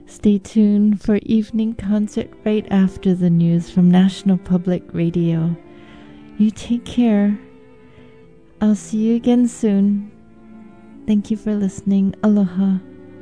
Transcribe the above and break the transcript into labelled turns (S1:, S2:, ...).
S1: Stay tuned for evening concert right after the news from National Public Radio. You take care. I'll see you again soon. Thank you for listening. Aloha.